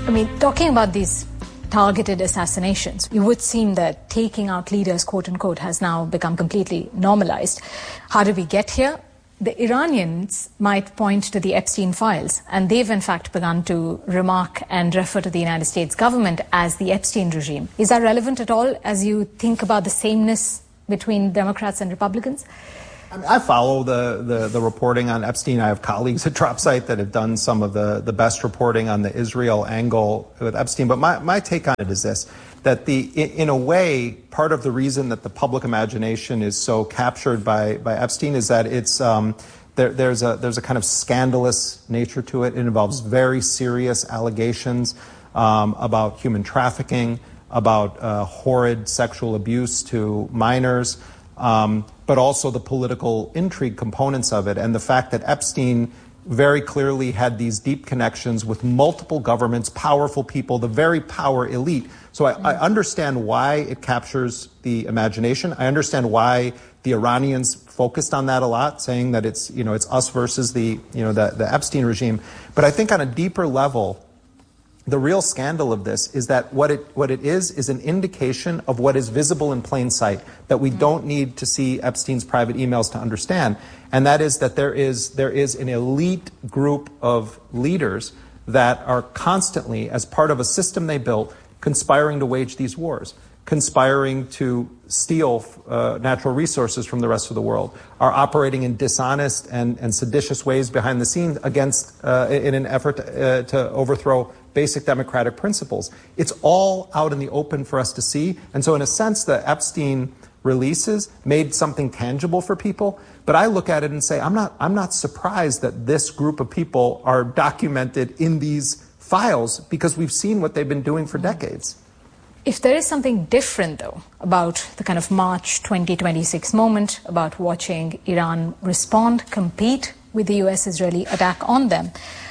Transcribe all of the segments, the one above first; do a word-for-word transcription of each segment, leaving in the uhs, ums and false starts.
I mean, talking about these targeted assassinations, it would seem that taking out leaders, quote unquote, has now become completely normalized. How did we get here? The Iranians might point to the Epstein files, and they've in fact begun to remark and refer to the United States government as the Epstein regime. Is that relevant at all as you think about the sameness between Democrats and Republicans? I mean, I follow the, the, the reporting on Epstein. I have colleagues at DropSite that have done some of the, the best reporting on the Israel angle with Epstein. But my, my take on it is this, that the in a way, part of the reason that the public imagination is so captured by, by Epstein is that it's um, there, there's a there's a kind of scandalous nature to it. It involves very serious allegations um, about human trafficking, about uh, horrid sexual abuse to minors. Um, but also the political intrigue components of it, and the fact that Epstein very clearly had these deep connections with multiple governments, powerful people, the very power elite. So I, I understand why it captures the imagination. I understand why the Iranians focused on that a lot, saying that it's, you know, it's us versus the, you know, the, the Epstein regime. But I think on a deeper level, the real scandal of this is that what it what it is is an indication of what is visible in plain sight, that we don't need to see Epstein's private emails to understand, and that is that there is there is an elite group of leaders that are constantly, as part of a system they built, conspiring to wage these wars, conspiring to steal uh, natural resources from the rest of the world, are operating in dishonest and, and seditious ways behind the scenes against uh, in an effort to, uh, to overthrow basic democratic principles. It's all out in the open for us to see. And so in a sense, the Epstein releases made something tangible for people. But I look at it and say, I'm not, I'm not surprised that this group of people are documented in these files, because we've seen what they've been doing for decades. If there is something different, though, about the kind of March twenty twenty-six moment, about watching Iran respond, compete with the U S-Israeli attack on them,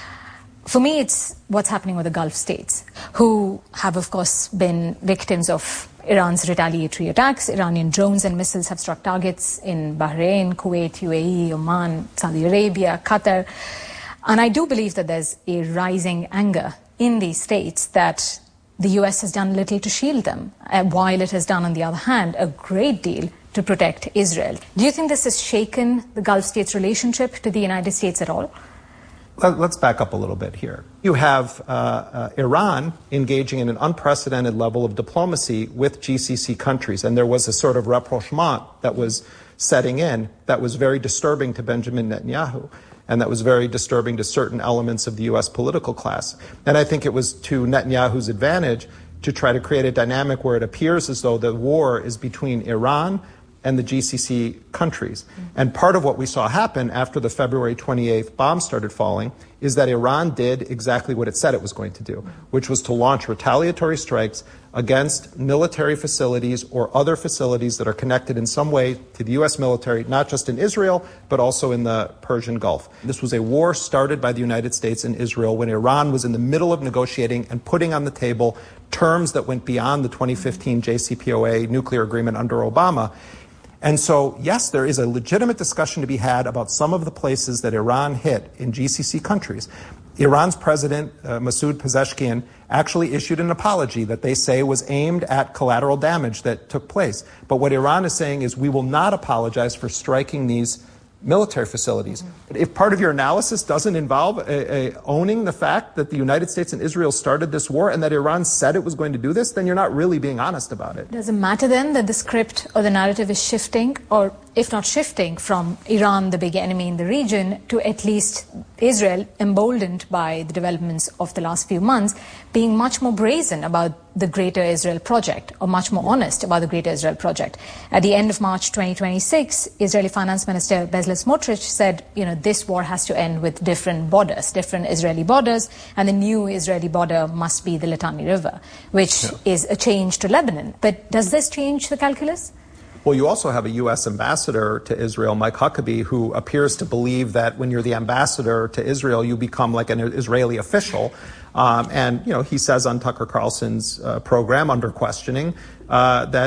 for me, it's what's happening with the Gulf states, who have, of course, been victims of Iran's retaliatory attacks. Iranian drones and missiles have struck targets in Bahrain, Kuwait, U A E, Oman, Saudi Arabia, Qatar. And I do believe that there's a rising anger in these states that the U S has done little to shield them, uh, while it has done, on the other hand, a great deal to protect Israel. Do you think this has shaken the Gulf states' relationship to the United States at all? Let's back up a little bit here. You have uh, uh, Iran engaging in an unprecedented level of diplomacy with G C C countries, and there was a sort of rapprochement that was setting in that was very disturbing to Benjamin Netanyahu, and that was very disturbing to certain elements of the U S political class. And I think it was to Netanyahu's advantage to try to create a dynamic where it appears as though the war is between Iran and the G C C countries. And part of what we saw happen after the February twenty-eighth bombs started falling is that Iran did exactly what it said it was going to do, which was to launch retaliatory strikes against military facilities or other facilities that are connected in some way to the U S military, not just in Israel, but also in the Persian Gulf. This was a war started by the United States and Israel when Iran was in the middle of negotiating and putting on the table terms that went beyond the twenty fifteen J C P O A nuclear agreement under Obama. And so, yes, there is a legitimate discussion to be had about some of the places that Iran hit in G C C countries. Iran's president, uh, Masoud Pezeshkian, actually issued an apology that they say was aimed at collateral damage that took place. But what Iran is saying is we will not apologize for striking these military facilities. But if part of your analysis doesn't involve a, a owning the fact that the United States and Israel started this war and that Iran said it was going to do this, then you're not really being honest about it. Does it matter then that the script or the narrative is shifting, or if not shifting, from Iran, the big enemy in the region, to at least Israel, emboldened by the developments of the last few months, being much more brazen about the Greater Israel Project, or much more honest about the Greater Israel Project? At the end of March twenty twenty-six, Israeli Finance Minister Bezalel Smotrich said, you know, this war has to end with different borders, different Israeli borders, and the new Israeli border must be the Litani River, which yeah. is a change to Lebanon. But does this change the calculus? Well, you also have a U S ambassador to Israel, Mike Huckabee, who appears to believe that when you're the ambassador to Israel, you become like an Israeli official. Um, and, you know, he says on Tucker Carlson's uh, program, Under Questioning, uh, that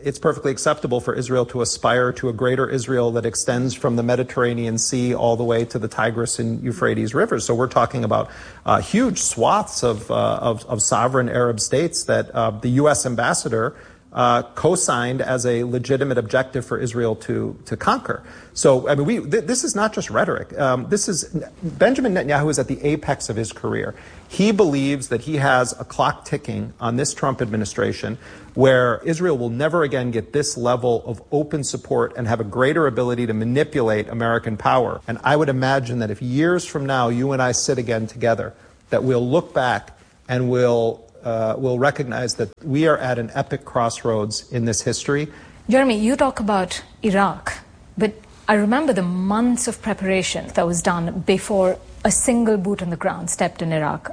it's perfectly acceptable for Israel to aspire to a greater Israel that extends from the Mediterranean Sea all the way to the Tigris and Euphrates rivers. So we're talking about uh, huge swaths of, uh, of, of sovereign Arab states that uh, the U S ambassador Uh, co-signed as a legitimate objective for Israel to to conquer. So, I mean, we th- this is not just rhetoric. Um, this is Benjamin Netanyahu is at the apex of his career. He believes that he has a clock ticking on this Trump administration where Israel will never again get this level of open support and have a greater ability to manipulate American power. And I would imagine that if years from now you and I sit again together, that we'll look back and we'll Uh, will recognize that we are at an epic crossroads in this history. Jeremy, you talk about Iraq, but I remember the months of preparation that was done before a single boot on the ground stepped in Iraq.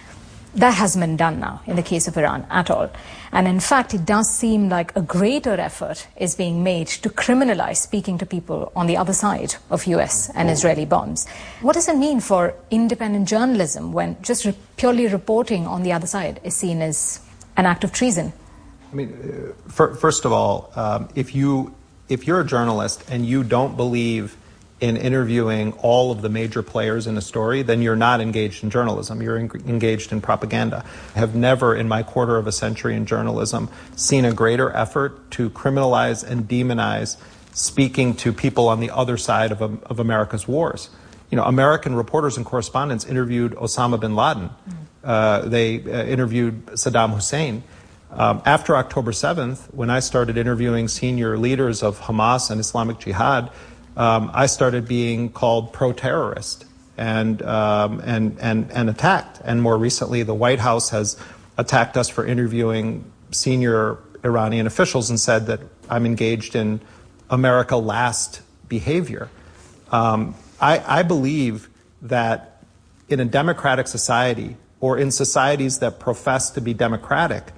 That hasn't been done now in the case of Iran at all. And in fact, it does seem like a greater effort is being made to criminalize speaking to people on the other side of U S and Israeli bombs. What does it mean for independent journalism when just re- purely reporting on the other side is seen as an act of treason? I mean, uh, for, first of all, um, if you if you're a journalist and you don't believe in interviewing all of the major players in a story, then you're not engaged in journalism. You're en- engaged in propaganda. I have never in my quarter of a century in journalism seen a greater effort to criminalize and demonize speaking to people on the other side of, um, of America's wars. You know, American reporters and correspondents interviewed Osama bin Laden. Uh, they uh, interviewed Saddam Hussein. Um, after October seventh, when I started interviewing senior leaders of Hamas and Islamic Jihad, Um, I started being called pro-terrorist and, um, and, and, and attacked. And more recently, the White House has attacked us for interviewing senior Iranian officials and said that I'm engaged in America last behavior. Um, I, I believe that in a democratic society or in societies that profess to be democratic,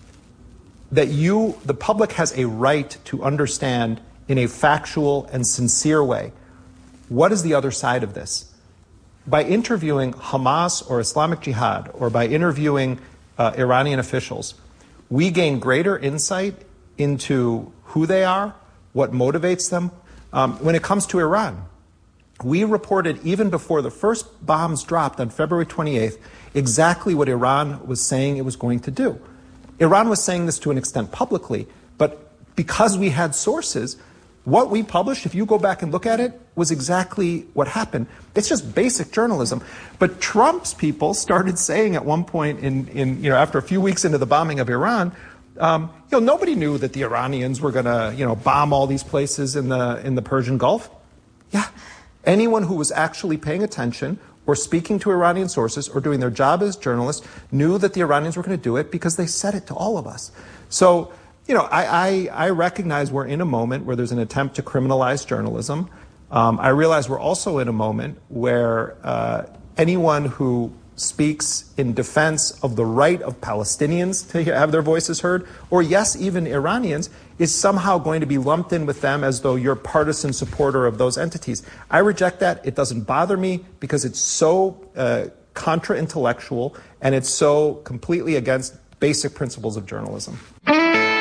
that you, the public has a right to understand in a factual and sincere way, what is the other side of this? By interviewing Hamas or Islamic Jihad or by interviewing uh, Iranian officials, we gain greater insight into who they are, what motivates them. Um, when it comes to Iran, we reported even before the first bombs dropped on February twenty-eighth exactly what Iran was saying it was going to do. Iran was saying this to an extent publicly, but because we had sources, what we published, if you go back and look at it, was exactly what happened. It's just basic journalism. But Trump's people started saying at one point in, in you know, after a few weeks into the bombing of Iran, um, you know, nobody knew that the Iranians were going to, you know, bomb all these places in the, in the Persian Gulf. Yeah. Anyone who was actually paying attention or speaking to Iranian sources or doing their job as journalists knew that the Iranians were going to do it because they said it to all of us. So, you know, I, I, I recognize we're in a moment where there's an attempt to criminalize journalism. Um, I realize we're also in a moment where uh, anyone who speaks in defense of the right of Palestinians to have their voices heard, or yes, even Iranians, is somehow going to be lumped in with them as though you're partisan supporter of those entities. I reject that. It doesn't bother me because it's so uh, contra-intellectual and it's so completely against basic principles of journalism.